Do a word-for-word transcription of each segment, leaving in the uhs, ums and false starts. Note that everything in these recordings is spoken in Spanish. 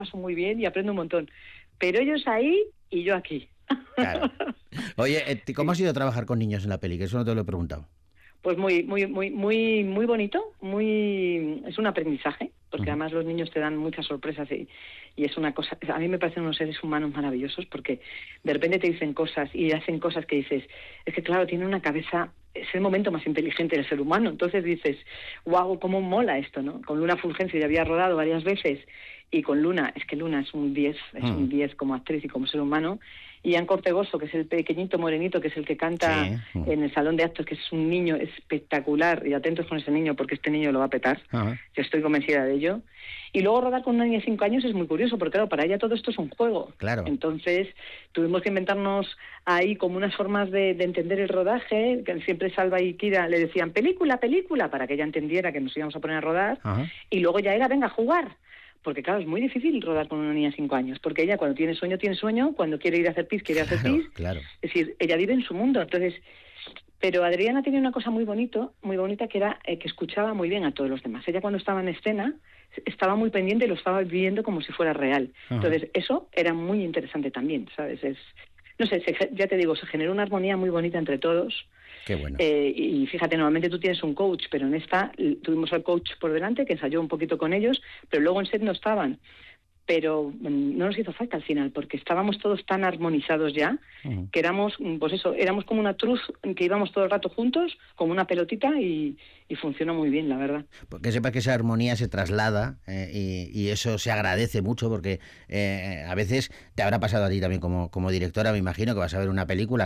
paso muy bien y aprendo un montón. Pero ellos ahí y yo aquí. Claro. Oye, ¿cómo ha sido trabajar con niños en la peli? Que eso no te lo he preguntado. Pues muy, muy, muy, muy, muy bonito, muy, es un aprendizaje, porque Uh-huh. además los niños te dan muchas sorpresas y, y es una cosa, a mí me parecen unos seres humanos maravillosos, porque de repente te dicen cosas y hacen cosas que dices, es que claro, tiene una cabeza, es el momento más inteligente del ser humano, entonces dices, wow, cómo mola esto, ¿no? Con Luna Fulgencio ya había rodado varias veces, y con Luna, es que Luna es un diez, es uh-huh. un diez como actriz y como ser humano, y Ian Cortegoso, que es el pequeñito morenito, que es el que canta sí. uh-huh. en el salón de actos, que es un niño espectacular, y atentos con ese niño, porque este niño lo va a petar, uh-huh. yo estoy convencida de ello. Y luego rodar con una niña de cinco años es muy curioso, porque claro, para ella todo esto es un juego. Claro. Entonces, tuvimos que inventarnos ahí como unas formas de, de entender el rodaje, que siempre Salva y Kira le decían, película, película, para que ella entendiera que nos íbamos a poner a rodar, uh-huh. y luego ya era, venga, a jugar. Porque claro, es muy difícil rodar con una niña de cinco años, porque ella cuando tiene sueño, tiene sueño, cuando quiere ir a hacer pis, quiere claro, hacer pis. Claro. Es decir, ella vive en su mundo, entonces... Pero Adriana tenía una cosa muy bonito, muy bonita, que era eh, que escuchaba muy bien a todos los demás. Ella cuando estaba en escena, estaba muy pendiente y lo estaba viviendo como si fuera real. Uh-huh. Entonces, eso era muy interesante también, ¿sabes? Es, no sé, se, ya te digo, se generó una armonía muy bonita entre todos. Qué bueno. Eh, y fíjate, normalmente tú tienes un coach, pero en esta tuvimos al coach por delante, que ensayó un poquito con ellos, pero luego en set no estaban. Pero no nos hizo falta al final, porque estábamos todos tan armonizados ya, uh-huh. que éramos, pues eso, éramos como una truz que íbamos todo el rato juntos, como una pelotita, y, y funcionó muy bien, la verdad. Porque sepas que esa armonía se traslada eh, y, y eso se agradece mucho, porque eh, a veces te habrá pasado a ti también como, como directora, me imagino que vas a ver una película,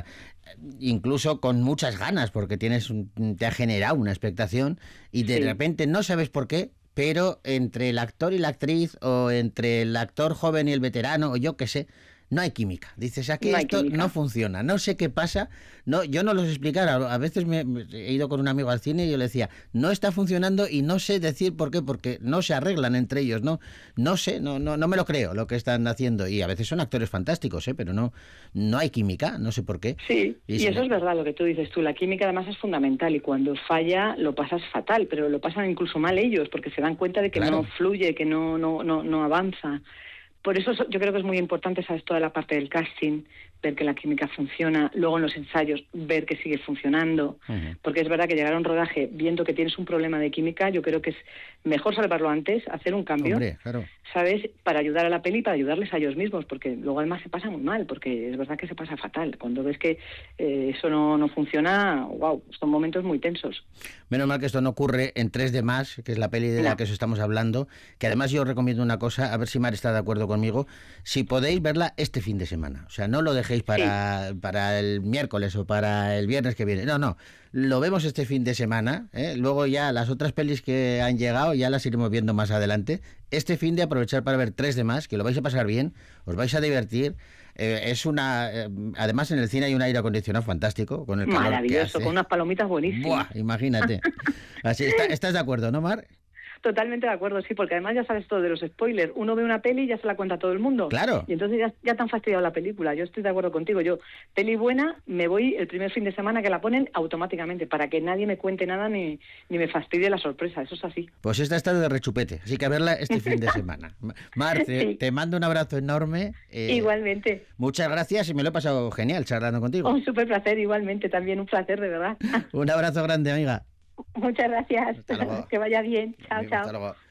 incluso con muchas ganas, porque tienes un, te ha generado una expectación, y de sí. repente no sabes por qué, pero entre el actor y la actriz, o entre el actor joven y el veterano, o yo qué sé, no hay química. Dices, aquí no esto química. No funciona, no sé qué pasa. No, yo no lo sé explicar. A veces me, me he ido con un amigo al cine y yo le decía, no está funcionando y no sé decir por qué, porque no se arreglan entre ellos, no, no sé, no, no, no me lo creo lo que están haciendo. Y a veces son actores fantásticos, ¿eh? Pero no, no hay química, no sé por qué. Sí, y, y eso me... es verdad lo que tú dices tú. La química además es fundamental, y cuando falla lo pasas fatal, pero lo pasan incluso mal ellos, porque se dan cuenta de que claro. no fluye, que no, no, no, no avanza. Por eso yo creo que es muy importante, ¿sabes?, toda la parte del casting, ver que la química funciona, luego en los ensayos ver que sigue funcionando, uh-huh. porque es verdad que llegar a un rodaje viendo que tienes un problema de química, yo creo que es mejor salvarlo antes, hacer un cambio, Hombre, claro. ¿sabes?, para ayudar a la peli, para ayudarles a ellos mismos, porque luego además se pasa muy mal, porque es verdad que se pasa fatal. Cuando ves que eh, eso no, no funciona, wow, son momentos muy tensos. Menos mal que esto no ocurre en tres de más, que es la peli de no. la que os estamos hablando, que además yo os recomiendo una cosa, a ver si Mar está de acuerdo conmigo, si podéis verla este fin de semana, o sea, no lo dejéis para, sí. para el miércoles o para el viernes que viene, no, no, lo vemos este fin de semana, ¿eh? Luego ya las otras pelis que han llegado ya las iremos viendo más adelante. Este fin de aprovechar para ver tres de más, que lo vais a pasar bien, os vais a divertir. Eh, es una, eh, además en el cine hay un aire acondicionado fantástico con el calor maravilloso, que hace. Con unas palomitas buenísimas. Buah, imagínate. Así, está, ¿estás de acuerdo, no, Mar? Totalmente de acuerdo, sí, porque además ya sabes todo de los spoilers. Uno ve una peli y ya se la cuenta a todo el mundo. Claro. Y entonces ya, ya te han fastidiado la película. Yo estoy de acuerdo contigo. Yo, peli buena, me voy el primer fin de semana que la ponen automáticamente, para que nadie me cuente nada ni, ni me fastidie la sorpresa. Eso es así. Pues esta está de rechupete, así que a verla este fin de semana. Mar, te, sí. te mando un abrazo enorme. Eh, igualmente. Muchas gracias y me lo he pasado genial charlando contigo. Un súper placer, igualmente, también un placer, de verdad. Un abrazo grande, amiga. Muchas gracias. Que vaya bien. Chao, chao. Hasta luego.